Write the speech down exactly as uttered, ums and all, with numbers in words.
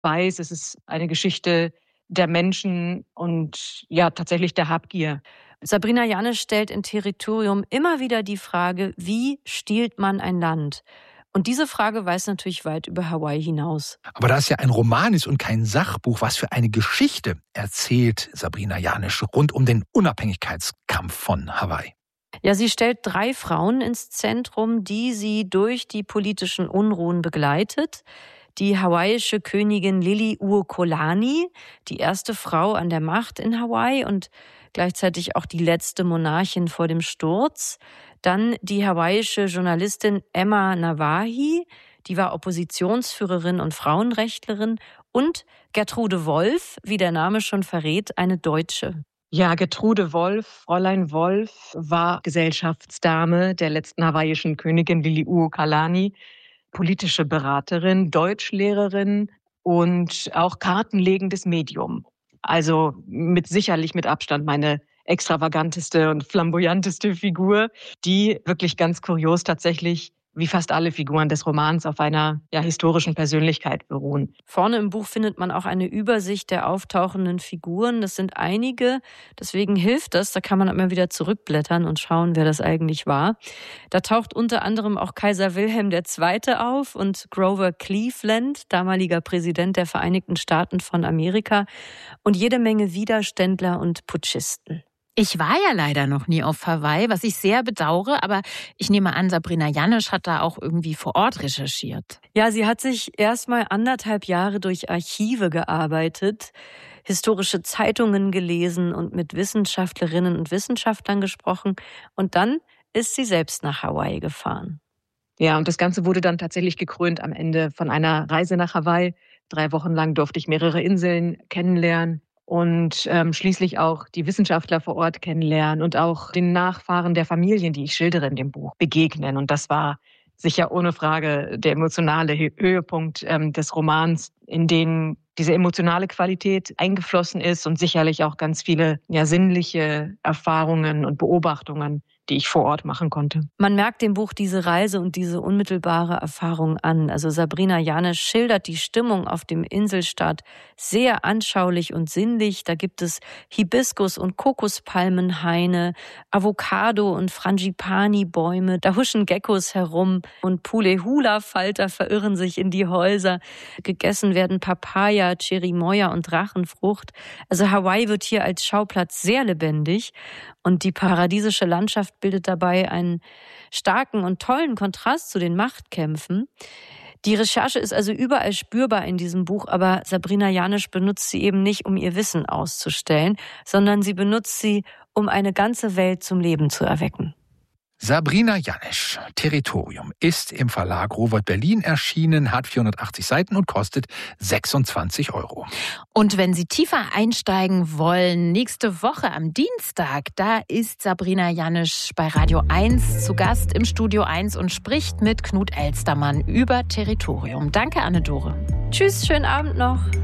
weiß, es ist eine Geschichte der Menschen und ja, tatsächlich der Habgier. Sabrina Janisch stellt in Territorium immer wieder die Frage, wie stiehlt man ein Land? Und diese Frage weist natürlich weit über Hawaii hinaus. Aber da es ja ein Roman ist und kein Sachbuch, was für eine Geschichte erzählt Sabrina Janisch rund um den Unabhängigkeitskampf von Hawaii? Ja, sie stellt drei Frauen ins Zentrum, die sie durch die politischen Unruhen begleitet. Die hawaiische Königin Liliuokalani, die erste Frau an der Macht in Hawaii und gleichzeitig auch die letzte Monarchin vor dem Sturz. Dann die hawaiische Journalistin Emma Nawahi, die war Oppositionsführerin und Frauenrechtlerin. Und Gertrude Wolff, wie der Name schon verrät, eine Deutsche. Ja, Gertrude Wolff, Fräulein Wolff, war Gesellschaftsdame der letzten hawaiischen Königin Liliuokalani, politische Beraterin, Deutschlehrerin und auch kartenlegendes Medium. Also mit sicherlich mit Abstand meine extravaganteste und flamboyanteste Figur, die wirklich ganz kurios tatsächlich, wie fast alle Figuren des Romans, auf einer ja, historischen Persönlichkeit beruhen. Vorne im Buch findet man auch eine Übersicht der auftauchenden Figuren. Das sind einige, deswegen hilft das. Da kann man immer wieder zurückblättern und schauen, wer das eigentlich war. Da taucht unter anderem auch Kaiser Wilhelm der Zweite auf und Grover Cleveland, damaliger Präsident der Vereinigten Staaten von Amerika, und jede Menge Widerständler und Putschisten. Ich war ja leider noch nie auf Hawaii, was ich sehr bedauere, aber ich nehme an, Sabrina Janisch hat da auch irgendwie vor Ort recherchiert. Ja, sie hat sich erstmal anderthalb Jahre durch Archive gearbeitet, historische Zeitungen gelesen und mit Wissenschaftlerinnen und Wissenschaftlern gesprochen. Und dann ist sie selbst nach Hawaii gefahren. Ja, und das Ganze wurde dann tatsächlich gekrönt am Ende von einer Reise nach Hawaii. Drei Wochen lang durfte ich mehrere Inseln kennenlernen. Und ähm, schließlich auch die Wissenschaftler vor Ort kennenlernen und auch den Nachfahren der Familien, die ich schildere in dem Buch, begegnen. Und das war sicher ohne Frage der emotionale Höhepunkt ähm, des Romans, in den diese emotionale Qualität eingeflossen ist und sicherlich auch ganz viele ja, sinnliche Erfahrungen und Beobachtungen, die ich vor Ort machen konnte. Man merkt dem Buch diese Reise und diese unmittelbare Erfahrung an. Also Sabrina Janisch schildert die Stimmung auf dem Inselstaat sehr anschaulich und sinnlich. Da gibt es Hibiskus- und Kokospalmenhaine, Avocado- und Frangipani-Bäume. Da huschen Geckos herum und Pulehula-Falter verirren sich in die Häuser. Gegessen werden Papaya, Cherimoya und Drachenfrucht. Also Hawaii wird hier als Schauplatz sehr lebendig. Und die paradiesische Landschaft bildet dabei einen starken und tollen Kontrast zu den Machtkämpfen. Die Recherche ist also überall spürbar in diesem Buch, aber Sabrina Janisch benutzt sie eben nicht, um ihr Wissen auszustellen, sondern sie benutzt sie, um eine ganze Welt zum Leben zu erwecken. Sabrina Janisch, Territorium, ist im Verlag Rowohlt Berlin erschienen, hat vierhundertachtzig Seiten und kostet sechsundzwanzig Euro. Und wenn Sie tiefer einsteigen wollen, nächste Woche am Dienstag, da ist Sabrina Janisch bei Radio eins zu Gast im Studio eins und spricht mit Knut Elstermann über Territorium. Danke, Anne-Dore. Tschüss, schönen Abend noch.